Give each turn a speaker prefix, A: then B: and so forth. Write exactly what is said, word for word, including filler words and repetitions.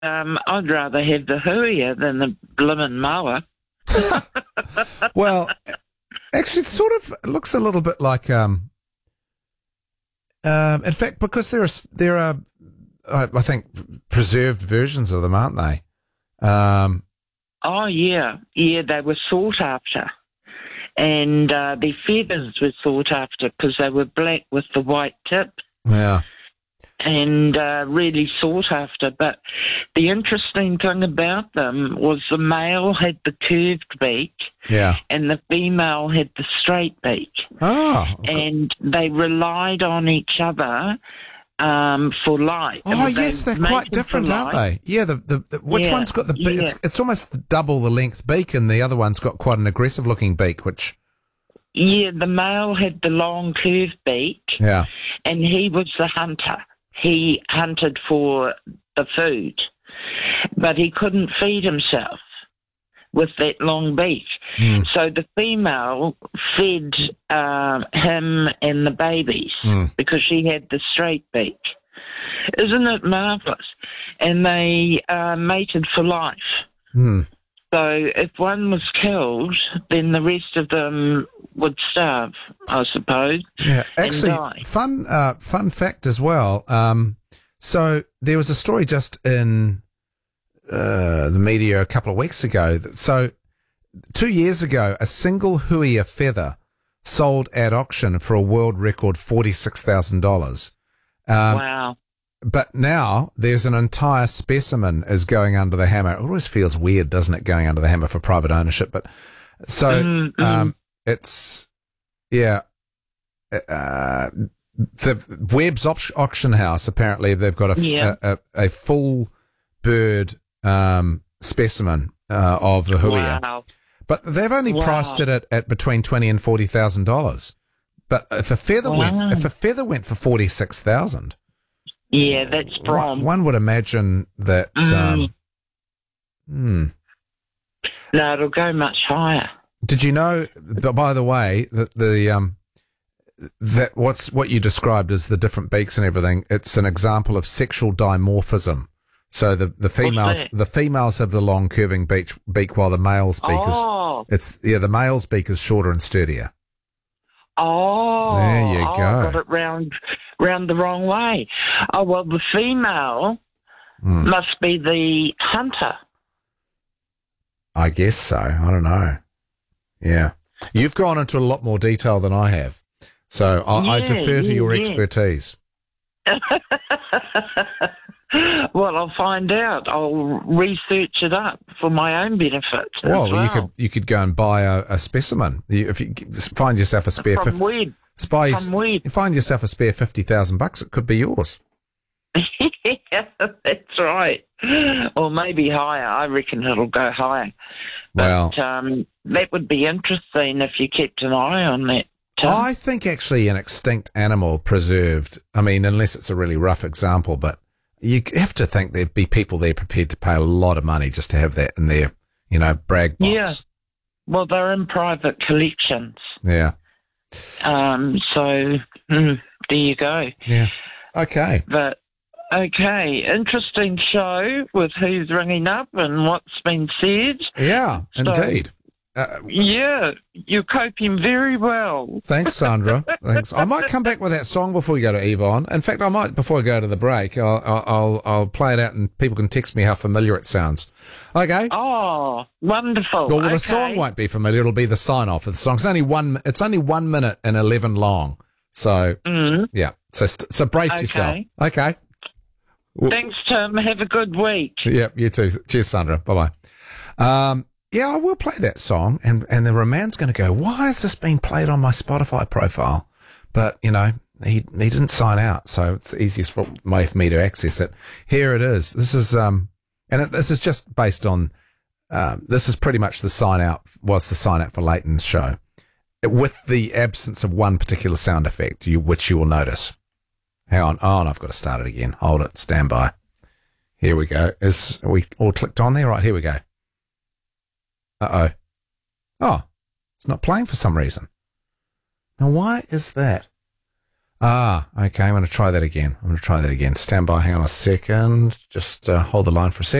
A: um, I'd rather have the huia than the blimmin' mower.
B: Well, actually, it sort of looks a little bit like. Um, um, in fact, because there are there are, I I think, preserved versions of them, aren't they? Um,
A: Oh, yeah. Yeah, they were sought after. And uh, their feathers were sought after because they were black with the white tip.
B: yeah.
A: And uh, really sought after. But the interesting thing about them was the male had the curved beak
B: Yeah.
A: and the female had the straight beak.
B: Oh.
A: And they relied on each other um, for light.
B: Oh,
A: They
B: yes, they're
A: mated
B: quite
A: for
B: different, aren't
A: light.
B: they? Yeah, the, the, the which
A: Yeah,
B: one's got the beak?
A: yeah.
B: It's, it's almost double the length beak, and the other one's got quite an aggressive-looking beak, which...
A: Yeah, the male had the long curved beak,
B: Yeah.
A: and he was the hunter. He hunted for the food, but he couldn't feed himself with that long beak.
B: Mm.
A: So the female fed um, him and the babies
B: Mm.
A: because she had the straight beak. Isn't it marvellous? And they uh, mated for life.
B: Mm.
A: So if one was killed, then the rest of them would starve, I suppose.
B: Yeah, actually,
A: and die.
B: fun uh, fun fact as well. Um, so there was a story just in uh, the media a couple of weeks ago. That, so two years ago, a single huia feather sold at auction for a world record forty-six thousand dollars. Um,
A: Wow.
B: But now there's an entire specimen is going under the hammer. It always feels weird, doesn't it, going under the hammer for private ownership? But so
A: Mm, mm.
B: um, it's, yeah, uh, the Webb's op- auction house, apparently they've got a,
A: Yeah.
B: a, a, a full bird um, specimen uh, of the huia.
A: Wow.
B: But they've only
A: Wow.
B: priced it at, at between twenty and forty thousand dollars. But if a feather
A: Wow.
B: went, if a feather went for forty six thousand.
A: Yeah, that's
B: One,
A: prom.
B: one would imagine that.
A: Mm.
B: Um, hmm.
A: No, it'll go much higher.
B: Did you know? b- By the way, that the um, that what's what you described as the different beaks and everything. It's an example of sexual dimorphism. So the the females
A: that?
B: the females have the long curving beak, beak while the male's beak
A: Oh,
B: is it's yeah the male's beak is shorter and sturdier.
A: oh.
B: There you
A: oh,
B: go.
A: I got it round, round the wrong way. Oh, well, the female
B: Hmm.
A: must be the hunter.
B: I guess so. I don't know. Yeah, you've gone into a lot more detail than I have, so I, I
A: Yeah,
B: defer to
A: yeah,
B: your
A: yeah.
B: expertise.
A: Well, I'll find out. I'll research it up for my own benefit. as
B: Well,
A: well.
B: you could you could go and buy a, a specimen. You, if you find yourself a spare
A: From
B: fifty,
A: Wed.
B: spy,
A: From Wed.
B: you find yourself a spare fifty thousand bucks, it could be yours.
A: Yeah, that's right. Or maybe higher. I reckon it'll go higher. But
B: Well,
A: um, that would be interesting if you kept an eye on that. Tim.
B: I think actually an extinct animal preserved. I mean, unless it's a really rough example, but you have to think there'd be people there prepared to pay a lot of money just to have that in their, you know, brag box.
A: Yeah. Well, they're in private collections.
B: Yeah.
A: Um, so mm, there you go.
B: Yeah. Okay.
A: But okay, interesting show with who's ringing up and what's been said.
B: Yeah.
A: So-
B: Indeed. Uh,
A: Yeah, you're coping very well.
B: Thanks, Sandra. Thanks. I might come back with that song before we go to Yvonne. In fact, I might before we go to the break. I'll I'll I'll, I'll play it out and people can text me how familiar it sounds. Okay.
A: Oh, wonderful.
B: Well,
A: okay.
B: the song won't be familiar. It'll be the sign off of the song. It's only one. It's only one minute and eleven long. So
A: Mm.
B: yeah. So st- so brace
A: Okay.
B: yourself. Okay.
A: Thanks, Tim. Have a good week.
B: Yeah. You too. Cheers, Sandra. Bye bye. Um. Yeah, I will play that song, and and the man's going to go, why is this being played on my Spotify profile? But you know, he he didn't sign out, so it's the easiest for, way for me to access it. Here it is. This is um, and it, this is just based on, um, this is pretty much the sign out was the sign out for Leighton's show, with the absence of one particular sound effect, you which you will notice. Hang on, oh, and I've got to start it again. Hold it, stand by. Here we go. Is are we all clicked on there? Right, here we go. Uh-oh. Oh, it's not playing for some reason. Now, why is that? Ah, okay. I'm going to try that again. I'm going to try that again. Stand by. Hang on a second. Just uh, hold the line for a sec.